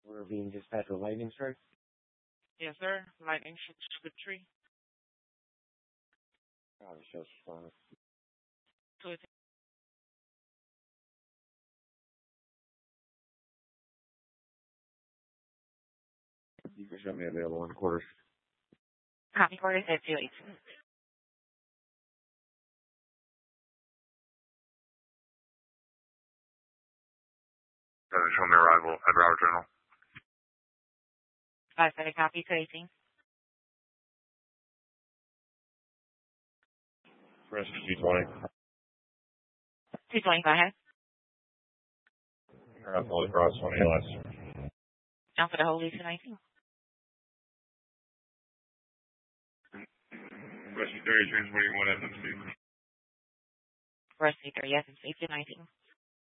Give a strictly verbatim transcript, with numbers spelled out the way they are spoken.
We're being dispatched with lightning strike. Yes, sir. Lightning shook the tree. Oh, it's just fun. So it's You can show me available in quarters. copy quarters at two eight. Uh, show me arrival at Broward Journal. Five set a copy to eighteen. Press two twenty. Two twenty, go ahead. Around Holy Cross, twenty less. Down for the whole Lisa nineteen. Question thirty, transporting one F M C. Rest three, yes, and safety nineteen.